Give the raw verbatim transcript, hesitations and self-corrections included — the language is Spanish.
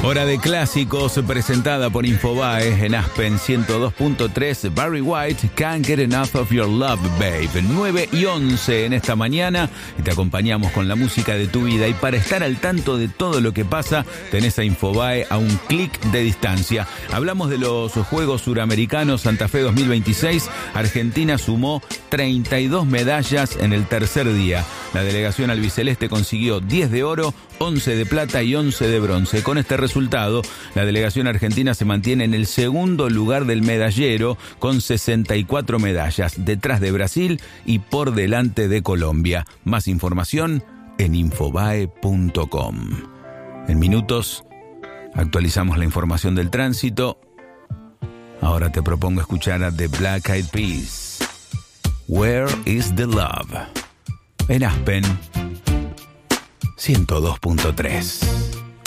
Hora de clásicos presentada por Infobae en Aspen ciento dos punto tres. Barry White, Can't Get Enough of Your Love, Babe. nueve y once en esta mañana y te acompañamos con la música de tu vida. Y para estar al tanto de todo lo que pasa, tenés a Infobae a un clic de distancia. Hablamos de los Juegos Suramericanos Santa Fe dos mil veintiséis. Argentina sumó treinta y dos medallas en el tercer día. La delegación albiceleste consiguió diez de oro, once de plata y once de bronce. Con este resultado, la delegación argentina se mantiene en el segundo lugar del medallero con sesenta y cuatro medallas, detrás de Brasil y por delante de Colombia. Más información en infobae punto com. En minutos actualizamos la información del tránsito. Ahora te propongo escuchar a The Black Eyed Peas. Where is the Love? En Aspen ciento dos punto tres.